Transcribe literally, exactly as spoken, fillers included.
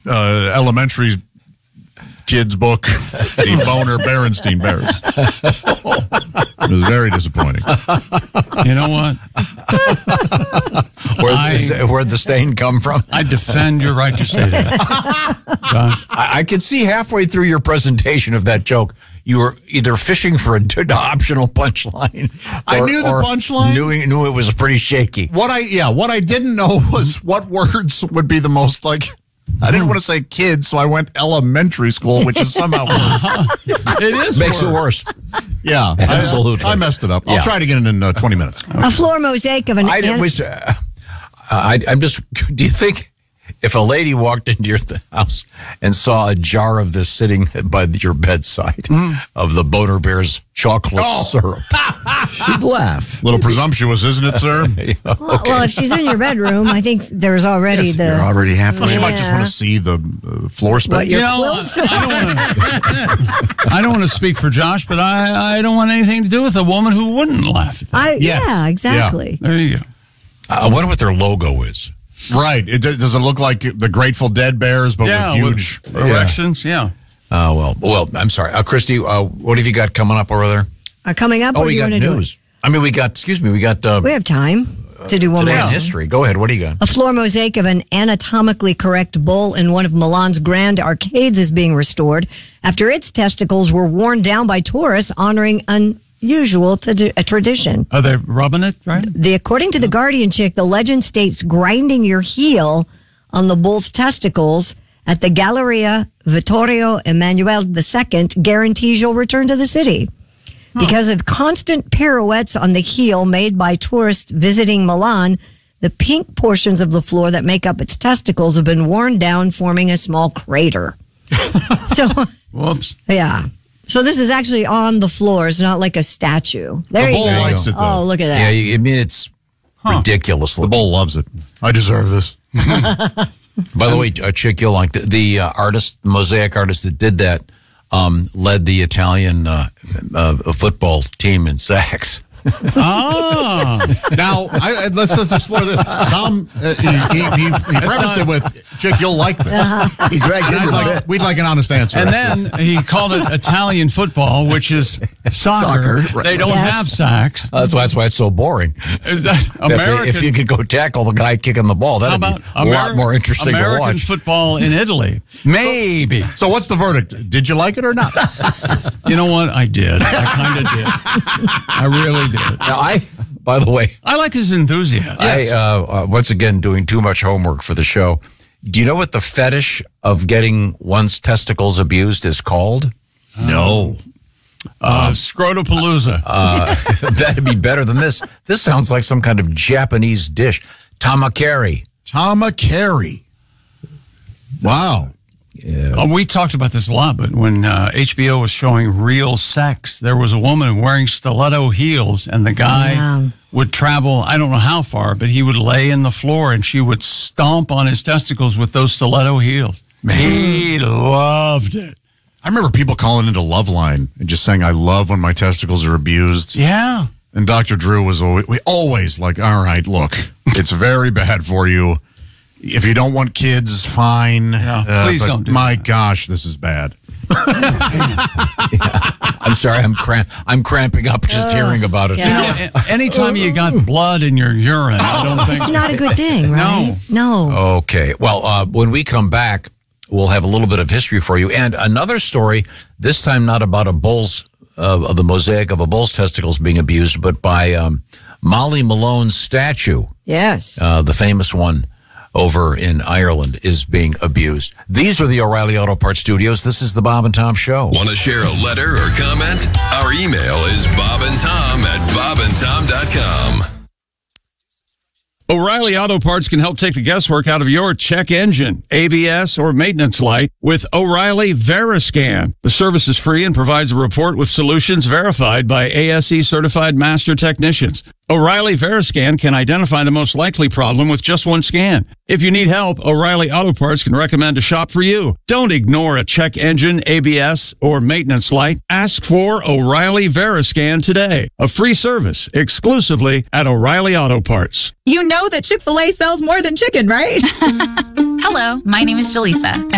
uh, elementary kids' book, The Boner Berenstein Bears. It was very disappointing. You know what? Where, I, where'd the stain come from? I defend your right to say that. Josh? I, I could see halfway through your presentation of that joke, you were either fishing for an optional punchline. I knew the punchline. Knew, knew it was pretty shaky. What I yeah, what I didn't know was what words would be the most like. I didn't want to say kids, so I went elementary school, which is somehow worse. It is Makes worse. it worse. Yeah, absolutely. I, I messed it up. I'll Yeah. try it again in uh, twenty minutes. A floor mosaic of an... I didn't an- wish. Uh, I, I'm just. Do you think if a lady walked into your th- house and saw a jar of this sitting by your bedside Mm. of the Boner Bears chocolate Oh. syrup, she'd laugh? A little presumptuous, isn't it, sir? well, well, if she's in your bedroom, I think there's already Yes, the... you're already halfway. Well, she might Yeah. just want to see the uh, floor space. What, You your know, quilt? I don't want to. I don't want to speak for Josh, but I, I don't want anything to do with a woman who wouldn't laugh at that. I, Yes. Yeah, exactly. There you go. I wonder what their logo is. Right. It, does it look like the Grateful Dead Bears, but Yeah, with huge... with erections. Yeah. Oh, well, well, I'm sorry. Uh, Christy, uh, what have you got coming up over there? Uh, coming up, Oh, what do we you got want to do? news. I mean, we got, excuse me, we got uh, We have time to do one today's more. history. Go ahead. What do you got? A floor mosaic of an anatomically correct bull in one of Milan's grand arcades is being restored after its testicles were worn down by tourists honoring unusual to a tradition. Are they rubbing it, right? The according to the Guardian chick, the legend states grinding your heel on the bull's testicles at the Galleria Vittorio Emanuele the Second guarantees you'll return to the city. Because of constant pirouettes on the heel made by tourists visiting Milan, the pink portions of the floor that make up its testicles have been worn down, forming a small crater. So, Whoops. yeah. So this is actually on the floor. It's not like a statue. There The you bull go. likes it, though. Oh, look at that. Yeah, you- I mean, it's ridiculous. The bull loves it. I deserve this. By the way, uh, Chick, you'll like the, the uh, artist, mosaic artist that did that, um, led the Italian uh, uh, football team in sacks. Ah. Now, I, I- let's, let's explore this. Tom, uh, he, he, he, he prefaced it with, Chick, you'll like this. He dragged And it I'd into like, the we'd like an honest answer. And then he called it Italian football, which is soccer. Soccer, right. They don't Yes. have sacks. Uh, that's why that's why it's so boring. Is that If, American? if you could go tackle the guy kicking the ball, How that'd about be a lot Ameri- more interesting American to watch. football in Italy? Maybe. So what's the verdict? Did you like it or not? You know what? I did. I kind of did. I really did. Now, I, by the way, I like his enthusiasm. I uh, uh, once again doing too much homework for the show. Do you know what the fetish of getting one's testicles abused is called? No. Uh, Scrotopalooza. Uh, that'd be better than this. This sounds like some kind of Japanese dish. Tamakeri. Tamakeri. Wow. Oh, we talked about this a lot, but when uh, H B O was showing Real Sex, there was a woman wearing stiletto heels, and the guy Yeah. would travel, I don't know how far, but he would lay in the floor, and she would stomp on his testicles with those stiletto heels. He loved it. I remember people calling into Loveline and just saying, I love when my testicles are abused. Yeah. And Doctor Drew was always, we always like, all right, look, it's very bad for you. If you don't want kids, fine. Yeah, Uh, please but don't do My that. gosh, this is bad. I'm sorry, I'm cramp- I'm cramping up just hearing about it. yeah. You know, a- anytime you got blood in your urine, I don't think It's not a good thing, right? No. Okay. Well, uh, when we come back, we'll have a little bit of history for you and another story. This time, not about a bull's uh, of the mosaic of a bull's testicles being abused, but by um, Molly Malone's statue, Yes. uh, the famous one over in Ireland, is being abused. These are the O'Reilly Auto Parts Studios. This is the Bob and Tom Show. Want to share a letter or comment? Our email is bobandtom at bob and tom dot com. O'Reilly Auto Parts can help take the guesswork out of your check engine, A B S, or maintenance light with O'Reilly Veriscan. The service is free and provides a report with solutions verified by A S E certified master technicians. O'Reilly Veriscan can identify the most likely problem with just one scan. If you need help, O'Reilly Auto Parts can recommend a shop for you. Don't ignore a check engine, A B S, or maintenance light. Ask for O'Reilly Veriscan today. A free service exclusively at O'Reilly Auto Parts. You know that Chick-fil-A sells more than chicken, right? Hello, my name is Jaleesa, and